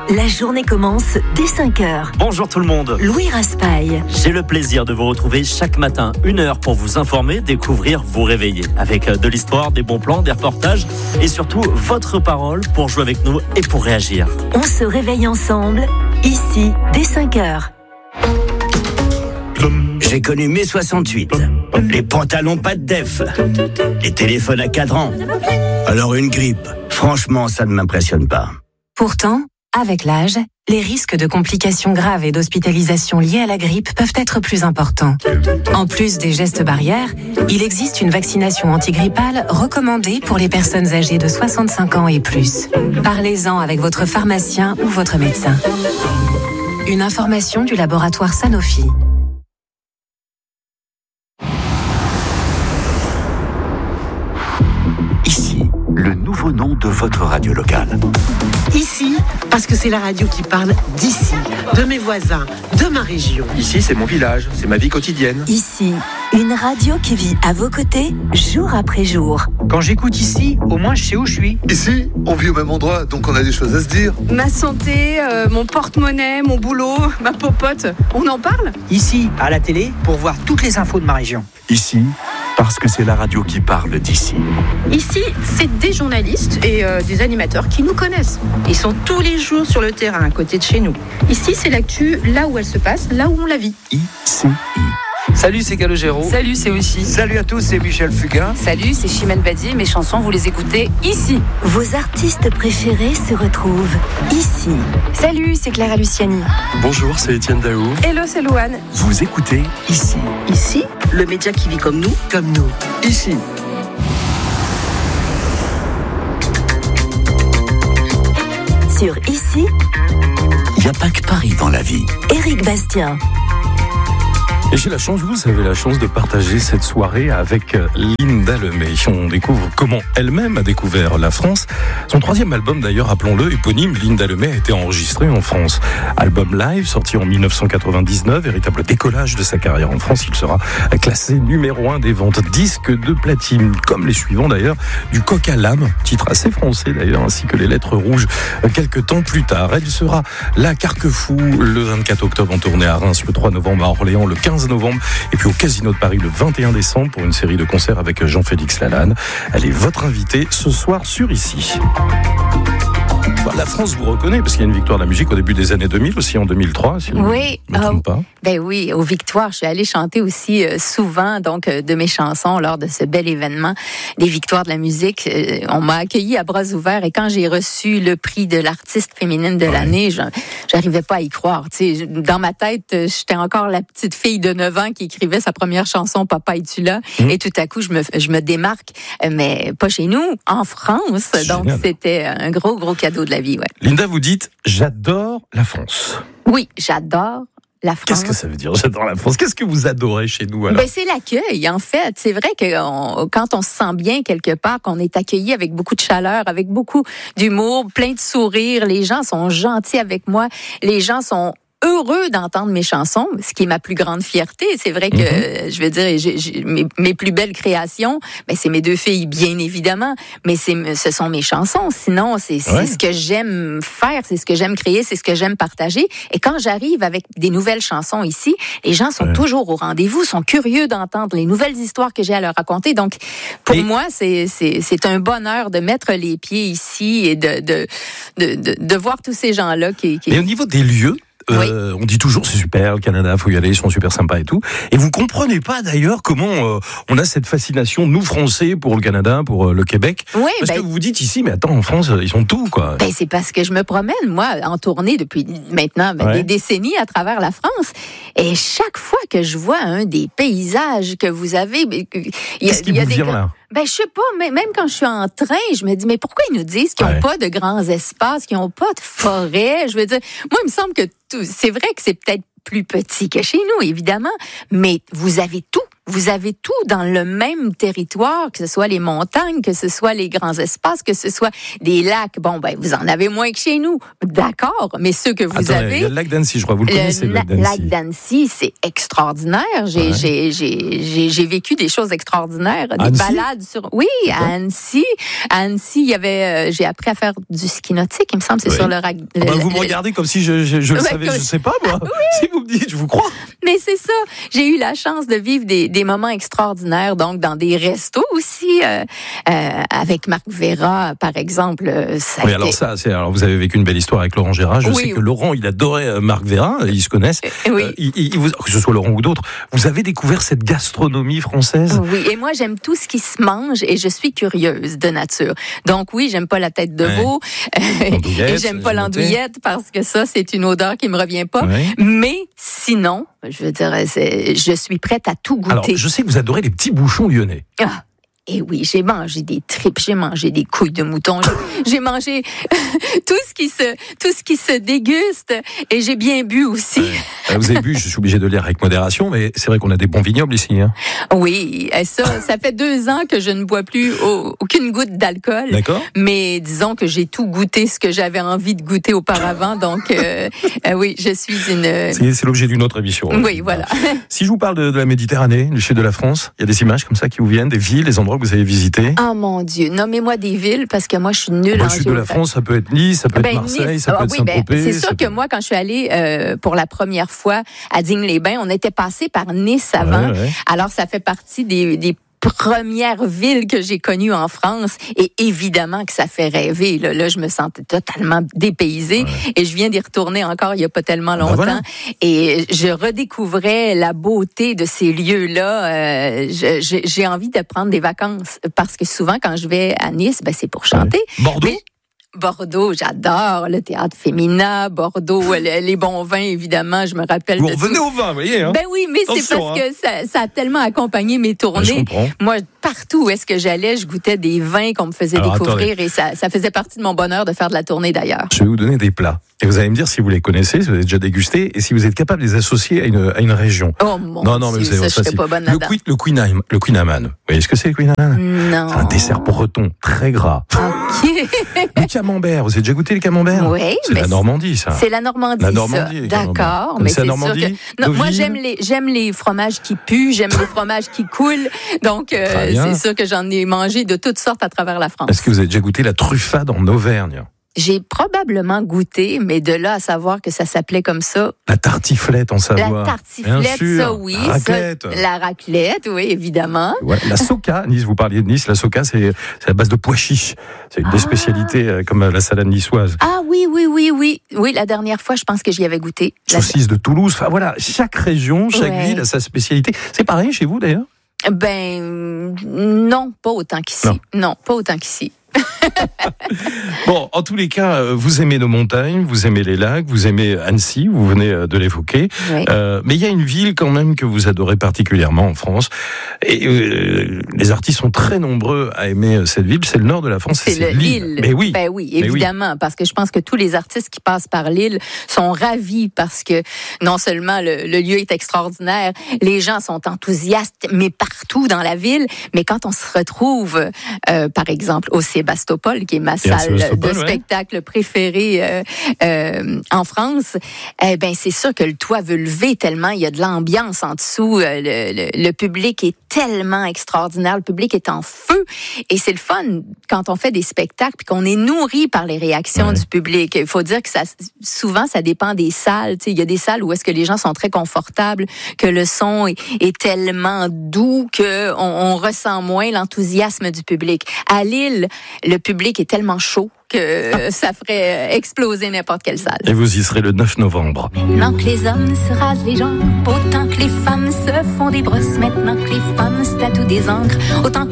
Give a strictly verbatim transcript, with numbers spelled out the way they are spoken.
la journée commence dès cinq heures. Bonjour tout le monde. Louis Raspail. J'ai le plaisir de vous retrouver chaque matin, une heure pour vous informer, découvrir, vous réveiller. Avec de l'histoire, des bons plans, des reportages et surtout votre parole pour jouer avec nous et pour réagir. On se réveille ensemble, ici, dès cinq heures. J'ai connu mai soixante-huit, les pantalons pas de def, les téléphones à cadran. Alors une grippe, franchement ça ne m'impressionne pas. Pourtant, avec l'âge, les risques de complications graves et d'hospitalisation liées à la grippe peuvent être plus importants. En plus des gestes barrières, il existe une vaccination antigrippale recommandée pour les personnes âgées de soixante-cinq ans et plus. Parlez-en avec votre pharmacien ou votre médecin. Une information du laboratoire Sanofi. Ici, le nouveau nom de votre radio locale. Ici, parce que c'est la radio qui parle d'ici, de mes voisins, de ma région. Ici, c'est mon village, c'est ma vie quotidienne. Ici, une radio qui vit à vos côtés, jour après jour. Quand j'écoute ici, au moins je sais où je suis. Ici, on vit au même endroit, donc on a des choses à se dire. Ma santé, euh, mon porte-monnaie, mon boulot, ma popote, on en parle ? Ici, à la télé, pour voir toutes les infos de ma région. Ici, parce que c'est la radio qui parle d'ici. Ici, c'est des journalistes et euh, des animateurs qui nous connaissent. Ils sont tous les jours sur le terrain, à côté de chez nous. Ici, c'est l'actu, là où elle se passe, là où on la vit. I C I. Salut, c'est Calogero. Salut, c'est aussi. Salut à tous, c'est Michel Fugain. Salut, c'est Chimène Badi. Mes chansons, vous les écoutez ici. Vos artistes préférés se retrouvent ici. Salut, c'est Clara Luciani. Bonjour, c'est Étienne Daou. Hello, c'est Louane. Vous écoutez ici. Ici, le média qui vit comme nous, comme nous. Ici. Sur Ici, il n'y a pas que Paris dans la vie. Éric Bastien. Et j'ai la chance, vous avez la chance de partager cette soirée avec Linda Lemay. On découvre comment elle-même a découvert la France. Son troisième album, d'ailleurs, appelons-le éponyme, Linda Lemay, a été enregistré en France. Album live, sorti en dix-neuf cent quatre-vingt-dix-neuf, véritable décollage de sa carrière en France. Il sera classé numéro un des ventes, disque de platine, comme les suivants d'ailleurs, du Coq à l'âme, titre assez français d'ailleurs, ainsi que les Lettres rouges, quelques temps plus tard. Elle sera la Carquefou le vingt-quatre octobre en tournée à Reims, le trois novembre à Orléans, le quinze novembre, et puis au Casino de Paris le vingt et un décembre pour une série de concerts avec Jean-Félix Lalanne. Elle est votre invitée ce soir sur Ici. La France vous reconnaît parce qu'il y a une victoire de la musique au début des années deux mille, aussi en deux mille trois, si oui, je ne me trompe oh, pas. Ben oui, aux victoires, je suis allée chanter aussi euh, souvent donc euh, de mes chansons lors de ce bel événement des victoires de la musique. Euh, on m'a accueilli à bras ouverts et quand j'ai reçu le prix de l'artiste féminine de ouais. l'année, je j'arrivais pas à y croire. Tu sais, dans ma tête, j'étais encore la petite fille de neuf ans qui écrivait sa première chanson Papa es-tu là mmh. Et tout à coup, je me je me démarque, mais pas chez nous, en France. Donc génial. C'était un gros gros cadeau de la vie. Ouais. Linda, vous dites j'adore la France. Oui, j'adore la France. Qu'est-ce que ça veut dire, j'adore la France? Qu'est-ce que vous adorez chez nous alors? Ben, c'est l'accueil, en fait. C'est vrai que on, quand on se sent bien quelque part, qu'on est accueilli avec beaucoup de chaleur, avec beaucoup d'humour, plein de sourires, les gens sont gentils avec moi, les gens sont heureux d'entendre mes chansons, ce qui est ma plus grande fierté. C'est vrai que, mm-hmm. je veux dire, j'ai, j'ai, mes, mes plus belles créations, ben c'est mes deux filles, bien évidemment, mais c'est, ce sont mes chansons. Sinon, c'est, c'est ouais. ce que j'aime faire, c'est ce que j'aime créer, c'est ce que j'aime partager. Et quand j'arrive avec des nouvelles chansons ici, les gens sont ouais. toujours au rendez-vous, sont curieux d'entendre les nouvelles histoires que j'ai à leur raconter. Donc, pour et... moi, c'est, c'est, c'est un bonheur de mettre les pieds ici et de, de, de, de, de voir tous ces gens-là qui... qui... Et au niveau des lieux, Euh, oui. on dit toujours c'est super, le Canada, faut y aller, ils sont super sympas et tout. Et vous comprenez pas d'ailleurs comment euh, on a cette fascination, nous Français, pour le Canada, pour euh, le Québec. Oui, parce ben, que vous vous dites ici, mais attends, en France, ils sont tout, quoi. Ben, c'est parce que je me promène, moi, en tournée depuis maintenant ben, ouais. des décennies à travers la France. Et chaque fois que je vois un des paysages que vous avez, il y a, Qu'est-ce qui il y a vous des vient là? Ben, je sais pas, mais même quand je suis en train, je me dis, mais pourquoi ils nous disent qu'ils n'ont ouais. pas de grands espaces, qu'ils n'ont pas de forêt? Je veux dire, moi, il me semble que tout, c'est vrai que c'est peut-être plus petit que chez nous, évidemment, mais vous avez tout. vous avez tout dans le même territoire, que ce soit les montagnes, que ce soit les grands espaces, que ce soit des lacs. Bon, ben, vous en avez moins que chez nous. D'accord, mais ceux que vous Attends, avez... il y a le lac d'Annecy, je crois, vous le, le connaissez, le lac d'Annecy. Le lac d'Annecy, c'est extraordinaire. J'ai, ouais. j'ai, j'ai, j'ai, j'ai vécu des choses extraordinaires. Des Annecy? balades sur... Oui, à Annecy. À Annecy, il y avait... Euh, j'ai appris à faire du ski nautique, il me semble, c'est oui. sur le lac... Ah ben, vous me regardez comme si je, je, je le ouais, savais, comme... je sais pas, moi. Oui. Si vous me dites, je vous crois. Mais c'est ça. J'ai eu la chance de vivre des, des moments extraordinaires, donc dans des restos aussi, euh, euh, avec Marc Vera, par exemple. Ça oui, été... alors ça, c'est, alors vous avez vécu une belle histoire avec Laurent Gérard. Je oui, sais oui. que Laurent, il adorait Marc Vera, ils se connaissent. Oui. Euh, il, il, vous, que ce soit Laurent ou d'autres, vous avez découvert cette gastronomie française. Oui, et moi, j'aime tout ce qui se mange et je suis curieuse de nature. Donc oui, j'aime pas la tête de veau, ouais. et j'aime pas l'andouillette parce que ça, c'est une odeur qui me revient pas. Ouais. Mais sinon, je veux dire, c'est, je suis prête à tout goûter. Alors, je sais que vous adorez les petits bouchons lyonnais. Ah. Et oui, j'ai mangé des tripes, j'ai mangé des couilles de mouton, j'ai, j'ai mangé tout ce qui se, tout ce qui se déguste, et j'ai bien bu aussi. Ouais. Vous avez bu, je suis obligé de le lire avec modération, mais c'est vrai qu'on a des bons vignobles ici. Hein. Oui, ça, ça fait deux ans que je ne bois plus au, aucune goutte d'alcool. D'accord. Mais disons que j'ai tout goûté ce que j'avais envie de goûter auparavant, donc euh, euh, oui, je suis une. C'est, c'est l'objet d'une autre émission. Oui, voilà. Si je vous parle de, de la Méditerranée, du sud de la France, il y a des images comme ça qui vous viennent, des villes, des endroits que vous avez visités? Oh mon Dieu, nommez-moi des villes parce que moi je suis nulle bon, en Le sud de la France, ça peut être Nice, ça peut ben, être Marseille, nice. ça peut ah, être oui, Saint-Tropez. Ben, c'est sûr que peut... moi, quand je suis allée euh, pour la première fois à Digne-les-Bains, on était passé par Nice avant. Ouais, ouais. Alors ça fait partie des, des première ville que j'ai connue en France, et évidemment que ça fait rêver. Là, là je me sentais totalement dépaysée, ouais. et je viens d'y retourner encore il n'y a pas tellement longtemps, ben voilà. et je redécouvrais la beauté de ces lieux-là. Euh, je, j'ai envie de prendre des vacances, parce que souvent, quand je vais à Nice, ben, c'est pour chanter. Ouais. Bordeaux? Mais, Bordeaux, j'adore le théâtre féminin. Bordeaux, les, les bons vins, évidemment, je me rappelle. Vous revenez au vin, vous voyez. Hein? Ben oui, mais Attention, c'est parce hein. que ça, ça a tellement accompagné mes tournées. Ben, Moi, partout où est-ce que j'allais, je goûtais des vins qu'on me faisait Alors, découvrir, attendez. et ça, ça faisait partie de mon bonheur de faire de la tournée d'ailleurs. Je vais vous donner des plats. Et vous allez me dire si vous les connaissez, si vous avez déjà dégusté, et si vous êtes capable de les associer à une, à une région. Oh mon non, non, mais Dieu, vous savez, ça, je serais pas bonne là-dedans. Le, le Queen le Queen Amman. Vous voyez ce que c'est, le Queen Amman? Non. C'est un dessert breton, très gras. Ok. Le camembert, vous avez déjà goûté le camembert? Oui. C'est la Normandie, ça. C'est la Normandie, la Normandie ça. D'accord. Mais c'est la Normandie, sûr que... Non, moi, j'aime les, j'aime les fromages qui puent, j'aime les fromages qui coulent. Donc, euh, c'est sûr que j'en ai mangé de toutes sortes à travers la France. Est-ce que vous avez déjà goûté la truffade en Auvergne? J'ai probablement goûté, mais de là à savoir que ça s'appelait comme ça. La tartiflette en Savoie. La tartiflette, ça oui. La raclette. Ça, la raclette, oui, évidemment. Ouais, la soca, Nice, vous parliez de Nice. La soca, c'est, c'est à base de pois chiches. C'est une ah. des spécialités euh, comme la salade niçoise. Ah oui, oui, oui, oui. Oui, la dernière fois, je pense que j'y avais goûté. Saucisse de Toulouse. Enfin voilà, chaque région, chaque ouais. ville a sa spécialité. C'est pareil chez vous d'ailleurs? Ben, non, pas autant qu'ici. Non, non pas autant qu'ici. Bon, en tous les cas, vous aimez nos montagnes, vous aimez les lacs, vous aimez Annecy, vous venez de l'évoquer. Oui. Euh, mais il y a une ville quand même que vous adorez particulièrement en France. Et euh, les artistes sont très nombreux à aimer cette ville. C'est le nord de la France, c'est, c'est le, Lille. Lille. Mais oui, ben oui, évidemment, oui. Parce que je pense que tous les artistes qui passent par Lille sont ravis parce que non seulement le, le lieu est extraordinaire, les gens sont enthousiastes, mais partout dans la ville. Mais quand on se retrouve, euh, par exemple, au Sébastopol, qui est ma salle de ouais. spectacle préférée euh, euh, en France, eh ben c'est sûr que le toit veut lever tellement il y a de l'ambiance en dessous. Euh, le, le, le public est tellement extraordinaire, le public est en feu, et c'est le fun quand on fait des spectacles puis qu'on est nourri par les réactions ouais. du public. Il faut dire que ça, souvent ça dépend des salles. Tu sais, il y a des salles où est-ce que les gens sont très confortables, que le son est, est tellement doux que on, on ressent moins l'enthousiasme du public. À Lille, le public est tellement chaud que ça ferait exploser n'importe quelle salle. Et vous y serez le neuf novembre. Maintenant que les hommes se rasent les jambes, autant que les femmes se font des brosses. Maintenant que les femmes se tatouent des encres, autant que